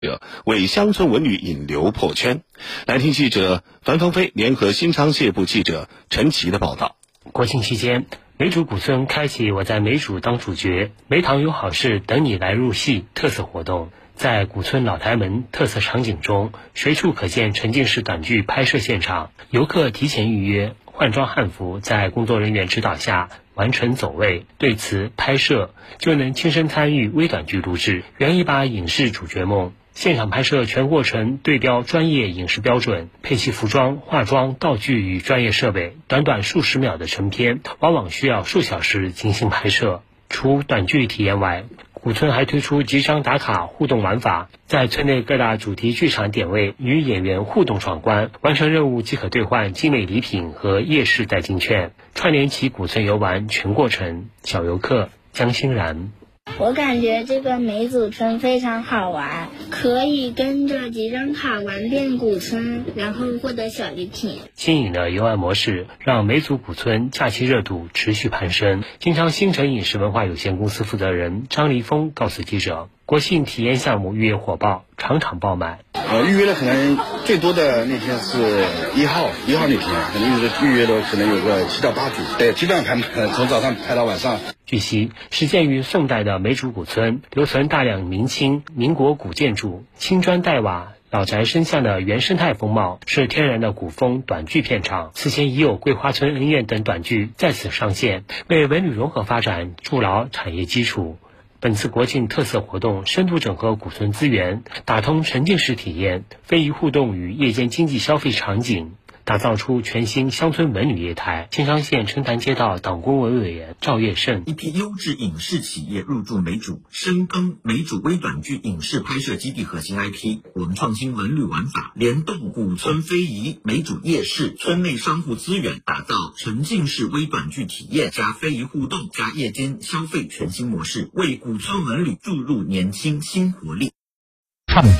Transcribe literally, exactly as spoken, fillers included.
为乡村文旅引流破圈。来听记者樊芳菲联合新昌谢部记者陈琦的报道。 国庆期间，梅竹古村开启我在梅竹当主角，梅塘有好事等你来入戏特色活动。在古村老台门特色场景中，随处可见沉浸式短剧拍摄现场，游客提前预约，换装汉服，在工作人员指导下完成走位、对词、拍摄，就能亲身参与微短剧录制，圆一把影视主角梦。现场拍摄全过程对标专业影视标准，配齐服装、化妆、道具与专业设备，短短数十秒的成片，往往需要数小时精心拍摄。除短剧体验外，古村还推出集章打卡互动玩法，在村内各大主题剧场点位与演员互动闯关，完成任务即可兑换精美礼品和夜市代金券，串联起古村游玩全过程。小游客江欣然。 我感觉这个梅祖村非常好玩，可以跟着几张卡玩遍古村，然后获得小礼品。 新颖的游玩模式让梅祖古村假期热度持续攀升。新昌新城饮食文化有限公司负责人张立峰告诉记者，国庆体验项目预约火爆，场场爆满。 呃，预约的可能最多的那天是一号，一号那天可能预约预约的可能有个七到八组，对，基本上排满，从早上排到晚上。 据悉，始建于宋代的梅竹古村留存大量明清、民国古建筑，青砖黛瓦、老宅深巷的原生态风貌，是天然的古风短剧片场。此前已有桂花村恩怨等短剧在此上线，为文旅融合发展筑牢产业基础。本次国庆特色活动深度整合古村资源，打通沉浸式体验、非遗互动与夜间经济消费场景，打造出全新乡村文旅业态。新昌县城坛街道党工委委员赵月胜， 一批优质影视企业入驻梅竹，深耕梅竹微短剧影视拍摄基地核心 I P。我们创新文旅玩法，联动古村非遗、梅竹夜市、村内商户资源，打造沉浸式微短剧体验加非遗互动加夜间消费全新模式，为古村文旅注入年轻新活力。